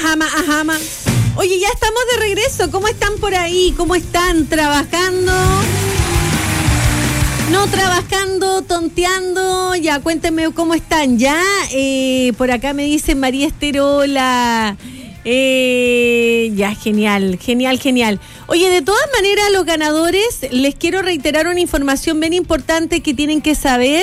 ajama. Oye, ya estamos de regreso. ¿Cómo están por ahí? ¿Cómo están? ¿Trabajando? No trabajando, tonteando. Ya, cuéntenme cómo están. Ya, por acá me dice María Esther, hola. Ya, genial. Oye, de todas maneras, los ganadores, les quiero reiterar una información bien importante que tienen que saber.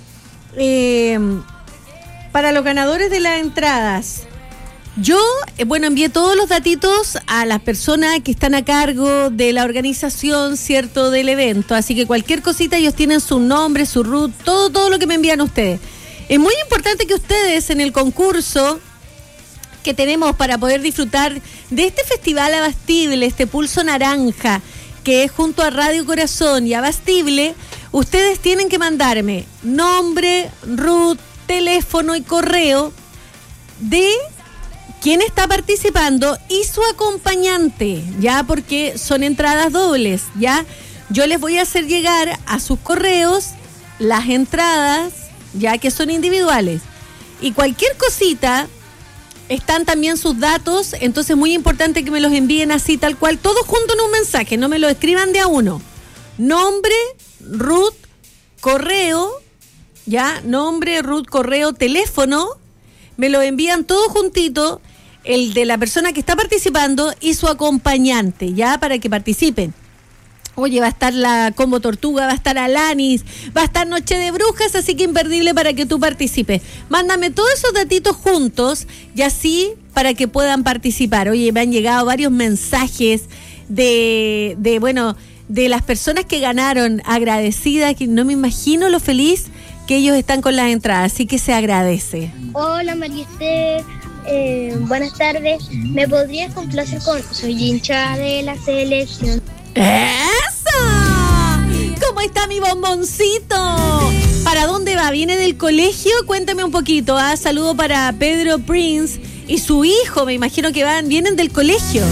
Para los ganadores de las entradas, yo, envié todos los datitos a las personas que están a cargo de la organización, ¿cierto?, del evento. Así que cualquier cosita, ellos tienen su nombre, su root, todo lo que me envían ustedes. Es muy importante que ustedes en el concurso que tenemos para poder disfrutar de este festival Abastible, este Pulso Naranja, que es junto a Radio Corazón y Abastible, ustedes tienen que mandarme nombre, root, teléfono y correo de quién está participando y su acompañante, ya, porque son entradas dobles, ya. Yo les voy a hacer llegar a sus correos las entradas, ya, que son individuales. Y cualquier cosita, están también sus datos, entonces muy importante que me los envíen así, tal cual, todos juntos en un mensaje, no me lo escriban de a uno. Nombre, root, correo, ya, nombre, root, correo, teléfono, me lo envían todo juntito, el de la persona que está participando y su acompañante, ya, para que participen. Oye, va a estar la Combo Tortuga, va a estar Alanis, va a estar Noche de Brujas, así que imperdible para que tú participes. Mándame todos esos datitos juntos y así para que puedan participar. Oye, me han llegado varios mensajes de las personas que ganaron, agradecidas, que no me imagino lo feliz que ellos están con las entradas, así que se agradece. Hola María Esther, buenas tardes. ¿Me podrías complacer con Soy hincha de la selección? ¡Eso! ¿Cómo está mi bomboncito? ¿Para dónde va? ¿Viene del colegio? Cuéntame un poquito. Saludo para Pedro Prince y su hijo, me imagino que vienen del colegio.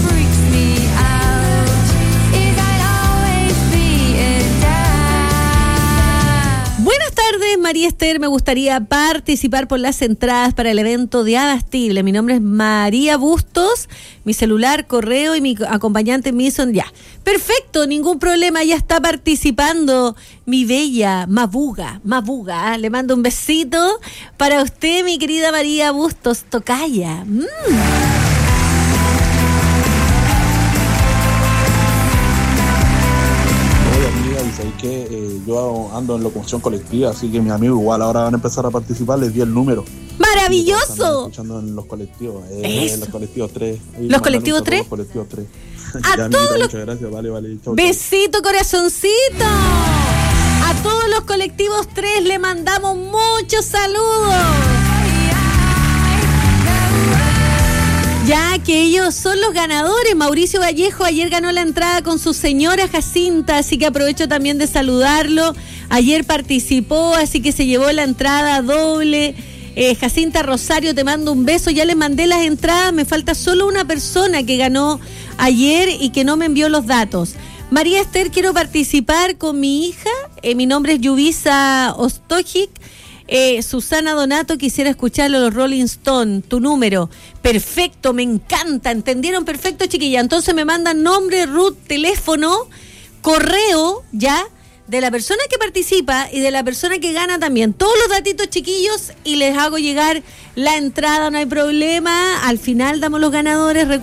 Buenas tardes, María Esther. Me gustaría participar por las entradas para el evento de Abastible. Mi nombre es María Bustos. Mi celular, correo y mi acompañante me hizo ya. Perfecto, ningún problema. Ya está participando mi bella Mabuga. Le mando un besito para usted, mi querida María Bustos, tocaya. Sabéis que yo ando en locomoción colectiva, así que mis amigos igual ahora van a empezar a participar, les di el número. ¡Maravilloso! Escuchando en los colectivos, los colectivos 3. ¿Los colectivos 3? Los colectivos 3. A ya, todos los... Muchas gracias, vale, chau. Besito, corazoncito. A todos los colectivos 3 le mandamos muchos saludos. Ya que ellos son los ganadores. Mauricio Vallejo ayer ganó la entrada con su señora Jacinta, así que aprovecho también de saludarlo. Ayer participó, así que se llevó la entrada doble. Jacinta Rosario, te mando un beso. Ya le mandé las entradas, me falta solo una persona que ganó ayer y que no me envió los datos. María Esther, quiero participar con mi hija. Mi nombre es Yubisa Ostojic. Susana Donato, quisiera escucharlo, los Rolling Stones, tu número. Perfecto, me encanta, entendieron perfecto, chiquilla. Entonces me mandan nombre, root, teléfono, correo, ya, de la persona que participa y de la persona que gana también. Todos los datitos, chiquillos, y les hago llegar la entrada, no hay problema. Al final damos los ganadores.